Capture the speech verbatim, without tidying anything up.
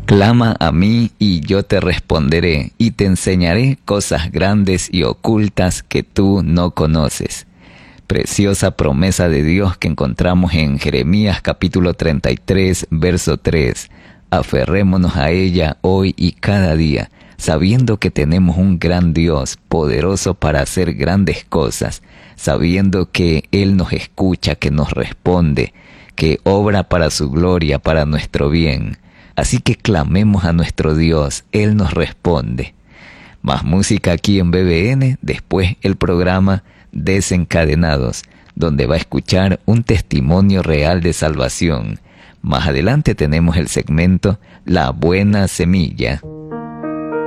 Clama a mí y yo te responderé, y te enseñaré cosas grandes y ocultas que tú no conoces. Preciosa promesa de Dios que encontramos en Jeremías capítulo treinta y tres, verso tres. Aferrémonos a ella hoy y cada día, sabiendo que tenemos un gran Dios, poderoso para hacer grandes cosas, sabiendo que Él nos escucha, que nos responde, que obra para su gloria, para nuestro bien. Así que clamemos a nuestro Dios, Él nos responde. Más música aquí en B B N, después el programa Desencadenados, donde va a escuchar un testimonio real de salvación. Más adelante tenemos el segmento La Buena Semilla.